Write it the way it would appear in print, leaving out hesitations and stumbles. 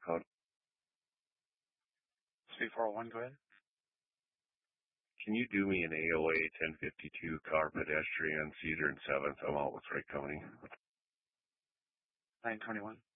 code. C401, go ahead. Can you do me an AOA 1052 car pedestrian, Cedar and 7th? I'm out with Wright County. 921.